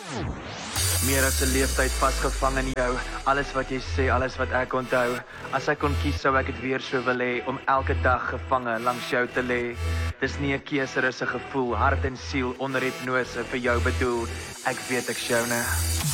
Meer as 'n leeftyd vasgevang in jou. Alles wat jy sê, alles wat ek onthou. As ek kon kies sou ek dit weer so wil hê om elke dag gevange langs jou te lê. Dis nie 'n keuse, dis 'n gevoel, hart en siel onder hipnose vir jou bedoel. Ek weet ek's joune.